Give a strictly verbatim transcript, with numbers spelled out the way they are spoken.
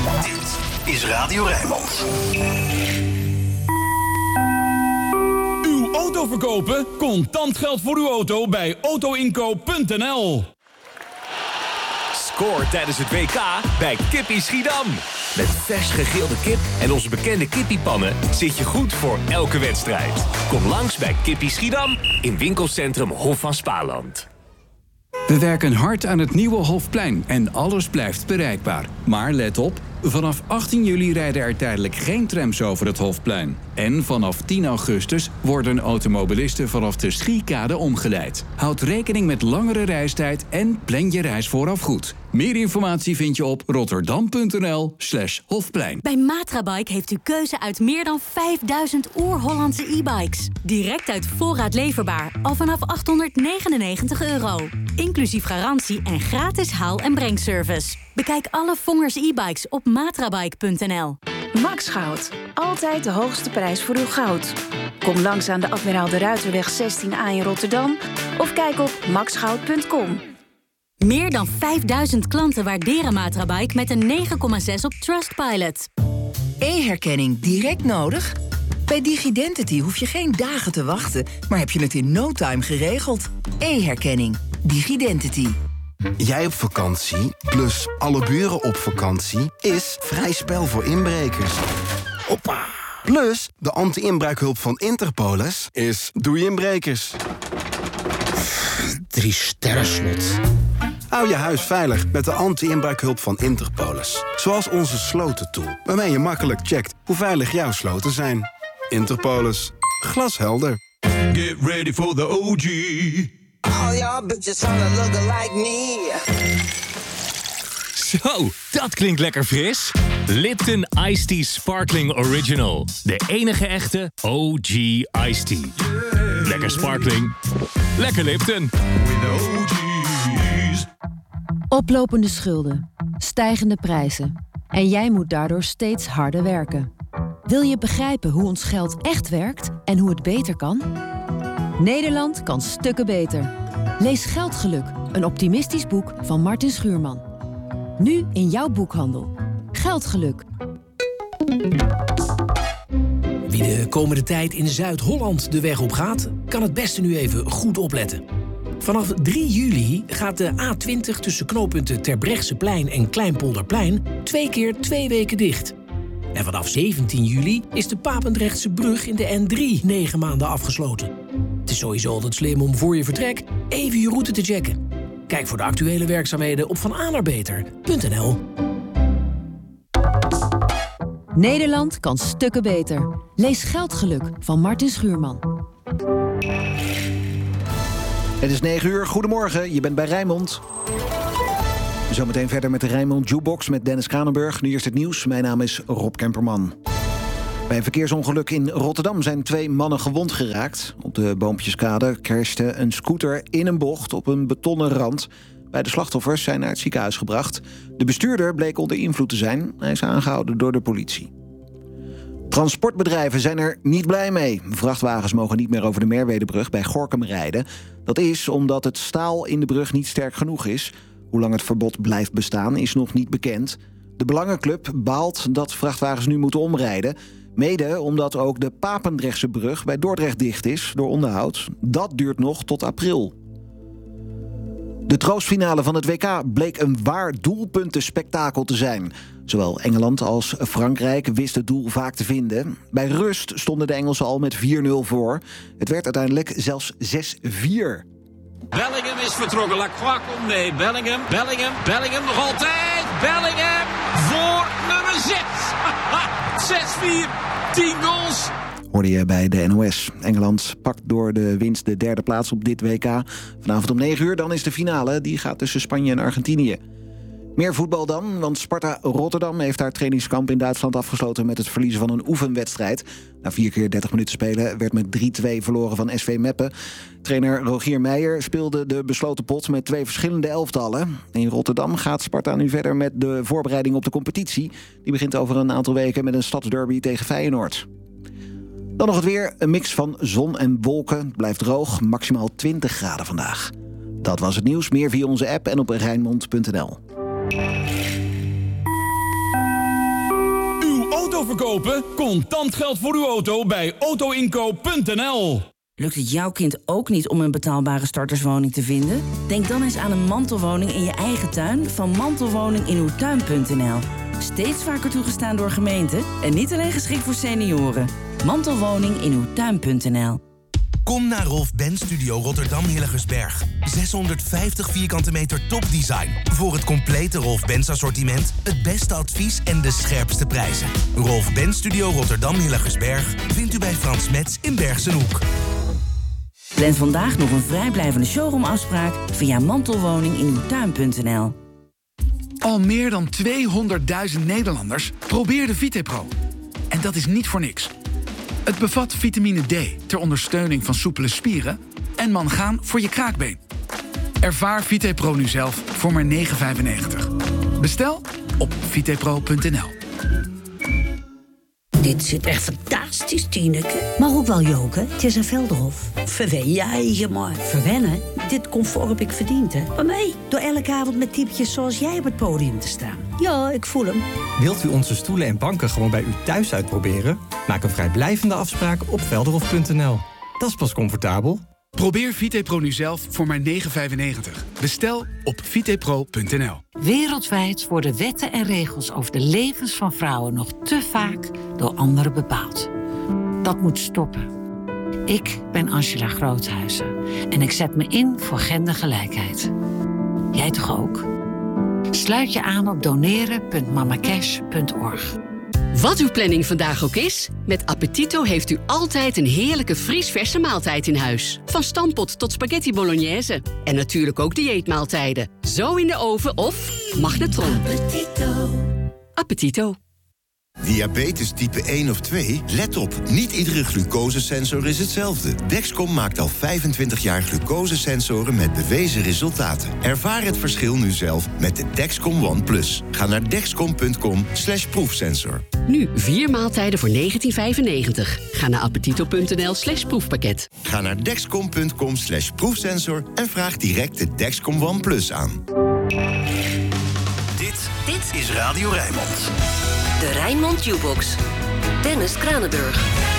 Dit is Radio Rijnmond. Uw auto verkopen? Contant geld voor uw auto bij autoinkoop punt n l. Scoor tijdens het W K bij Kippie Schiedam. Met vers gegrilde kip en onze bekende kippiepannen zit je goed voor elke wedstrijd. Kom langs bij Kippie Schiedam in winkelcentrum Hof van Spaarland. We werken hard aan het nieuwe Hofplein en alles blijft bereikbaar. Maar let op, vanaf achttien juli rijden er tijdelijk geen trams over het Hofplein. En vanaf tien augustus worden automobilisten vanaf de Schiekade omgeleid. Houd rekening met langere reistijd en plan je reis vooraf goed. Meer informatie vind je op rotterdam punt n l slash Hofplein. Bij Matrabike heeft u keuze uit meer dan vijfduizend oer-Hollandse e-bikes. Direct uit voorraad leverbaar, al vanaf achthonderdnegenennegentig euro. Inclusief garantie en gratis haal- en brengservice. Bekijk alle Vongers e-bikes op matrabike punt n l. Max Goud. Altijd de hoogste prijs voor uw goud. Kom langs aan de Admiraal de Ruiterweg zestien A in Rotterdam of kijk op max goud punt com. Meer dan vijfduizend klanten waarderen Matrabike met een negen komma zes op Trustpilot. E-herkenning direct nodig? Bij Digidentity hoef je geen dagen te wachten, maar heb je het in no time geregeld. E-herkenning. Digidentity. Jij op vakantie, plus alle buren op vakantie, is vrij spel voor inbrekers. Hoppa! Plus, de anti-inbraakhulp van Interpolis is doei inbrekers. Drie sterren slot. Hou je huis veilig met de anti-inbraakhulp van Interpolis. Zoals onze slotentool, waarmee je makkelijk checkt hoe veilig jouw sloten zijn. Interpolis. Glashelder. Get ready for the O G. All y'all bitches wanna look like me. Zo, dat klinkt lekker fris. Lipton Iced Tea Sparkling Original. De enige echte O G Iced Tea. Lekker sparkling. Lekker Lipton. With the O G's. Oplopende schulden. Stijgende prijzen. En jij moet daardoor steeds harder werken. Wil je begrijpen hoe ons geld echt werkt en hoe het beter kan? Nederland kan stukken beter. Lees Geldgeluk, een optimistisch boek van Martin Schuurman. Nu in jouw boekhandel. Geldgeluk. Wie de komende tijd in Zuid-Holland de weg op gaat, kan het beste nu even goed opletten. Vanaf drie juli gaat de A twintig tussen knooppunten Terbrechtseplein en Kleinpolderplein twee keer twee weken dicht. En vanaf zeventien juli is de Papendrechtse brug in de N drie negen maanden afgesloten. Het is sowieso altijd slim om voor je vertrek even je route te checken. Kijk voor de actuele werkzaamheden op vananaarbeter punt n l. Nederland kan stukken beter. Lees Geldgeluk van Martin Schuurman. Het is negen uur. Goedemorgen, je bent bij Rijnmond. Zometeen verder met de Rijnmond Jukebox met Dennis Kranenburg. Nu eerst het nieuws. Mijn naam is Rob Kemperman. Bij een verkeersongeluk in Rotterdam zijn twee mannen gewond geraakt. Op de Boompjeskade crashte een scooter in een bocht op een betonnen rand. Beide slachtoffers zijn naar het ziekenhuis gebracht. De bestuurder bleek onder invloed te zijn. Hij is aangehouden door de politie. Transportbedrijven zijn er niet blij mee. Vrachtwagens mogen niet meer over de Merwedebrug bij Gorinchem rijden. Dat is omdat het staal in de brug niet sterk genoeg is. Hoe lang het verbod blijft bestaan is nog niet bekend. De Belangenclub baalt dat vrachtwagens nu moeten omrijden. Mede omdat ook de Papendrechtse brug bij Dordrecht dicht is door onderhoud. Dat duurt nog tot april. De troostfinale van het W K bleek een waar doelpuntenspektakel te zijn. Zowel Engeland als Frankrijk wisten het doel vaak te vinden. Bij rust stonden de Engelsen al met vier nul voor. Het werd uiteindelijk zelfs zes vier. Bellingham is vertrokken. Lacroix komt mee. Bellingham, Bellingham, Bellingham nog altijd. Bellingham voor nummer zes. zes vier, tien goals. Hoorde je bij de N O S. Engeland pakt door de winst de derde plaats op dit W K. Vanavond om negen uur dan is de finale. Die gaat tussen Spanje en Argentinië. Meer voetbal dan, want Sparta Rotterdam heeft haar trainingskamp in Duitsland afgesloten met het verliezen van een oefenwedstrijd. Na vier keer dertig minuten spelen werd met drie twee verloren van S V Meppen. Trainer Rogier Meijer speelde de besloten pot met twee verschillende elftallen. In Rotterdam gaat Sparta nu verder met de voorbereiding op de competitie. Die begint over een aantal weken met een stadsderby tegen Feyenoord. Dan nog het weer, een mix van zon en wolken. Het blijft droog, maximaal twintig graden vandaag. Dat was het nieuws, meer via onze app en op rijnmond punt n l. auto verkopen? Contant geld voor uw auto bij autoinkoop punt n l. Lukt het jouw kind ook niet om een betaalbare starterswoning te vinden? Denk dan eens aan een mantelwoning in je eigen tuin van mantelwoning in uw tuin punt n l. Steeds vaker toegestaan door gemeenten en niet alleen geschikt voor senioren. Mantelwoning in uw tuin punt n l. Kom naar Rolf Benz Studio Rotterdam Hillegersberg. zeshonderdvijftig vierkante meter topdesign. Voor het complete Rolf Benz assortiment, het beste advies en de scherpste prijzen. Rolf Benz Studio Rotterdam Hillegersberg vindt u bij Frans Metz in Bergsenhoek. Plan vandaag nog een vrijblijvende showroomafspraak via mantelwoning in uw tuin punt n l. Al meer dan tweehonderdduizend Nederlanders probeerden VitePro. En dat is niet voor niks. Het bevat vitamine D ter ondersteuning van soepele spieren en mangaan voor je kraakbeen. Ervaar VitePro nu zelf voor maar negen vijfennegentig. Bestel op vitepro punt n l. Dit zit echt fantastisch, Tineke. Maar ook wel joken. Tessa Velderhof. Verwen jij je maar. Verwennen? Dit comfort heb ik verdiend, hè. Maar nee, door elke avond met typetjes zoals jij op het podium te staan. Ja, ik voel hem. Wilt u onze stoelen en banken gewoon bij u thuis uitproberen? Maak een vrijblijvende afspraak op velderhof punt n l. Dat is pas comfortabel. Probeer VitePro nu zelf voor maar negen vijfennegentig. Bestel op vitepro punt n l. Wereldwijd worden wetten en regels over de levens van vrouwen nog te vaak door anderen bepaald. Dat moet stoppen. Ik ben Angela Groothuizen en ik zet me in voor gendergelijkheid. Jij toch ook? Sluit je aan op doneren punt mamacash punt org. Wat uw planning vandaag ook is, met Appetito heeft u altijd een heerlijke vriesverse maaltijd in huis. Van stampot tot spaghetti bolognese. En natuurlijk ook dieetmaaltijden. Zo in de oven of magnetron. Appetito. Appetito. Diabetes type één of twee? Let op, niet iedere glucosesensor is hetzelfde. Dexcom maakt al vijfentwintig jaar glucosesensoren met bewezen resultaten. Ervaar het verschil nu zelf met de Dexcom One Plus. Ga naar dexcom punt com slash proefsensor. Nu vier maaltijden voor negentien vijfennegentig. Ga naar appetito punt n l slash proefpakket. Ga naar dexcom punt com slash proefsensor en vraag direct de Dexcom One Plus aan. Dit, dit is Radio Rijnmond. De Rijnmond Jukebox. Dennis Kranenburg.